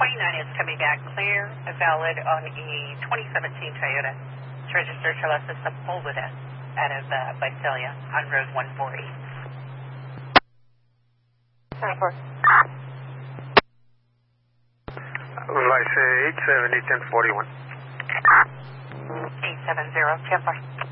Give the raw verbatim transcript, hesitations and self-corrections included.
twenty-nine is coming back clear, valid on a twenty seventeen Toyota. It's registered to Los Sepulveda out of uh, Visalia on Road one forty. Like say eight seventy, ten forty-one. eight seven zero, ten four.